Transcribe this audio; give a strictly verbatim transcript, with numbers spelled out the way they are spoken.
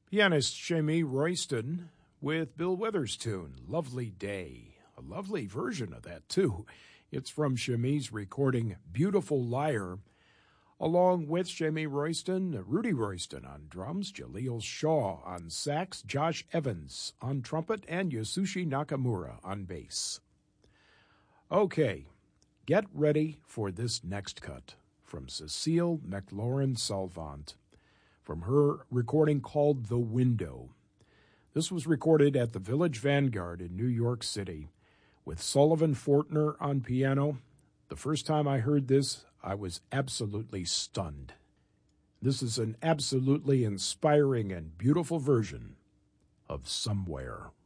Pianist Shamie Royston with Bill Withers' tune, Lovely Day. A lovely version of that, too. It's from Shamie's recording Beautiful Liar, along with Shamie Royston, Rudy Royston on drums, Jaleel Shaw on sax, Josh Evans on trumpet, and Yasushi Nakamura on bass. Okay, get ready for this next cut from Cecile McLaurin-Salvant, from her recording called The Window. This was recorded at the Village Vanguard in New York City with Sullivan Fortner on piano. The first time I heard this, I was absolutely stunned. This is an absolutely inspiring and beautiful version of Somewhere.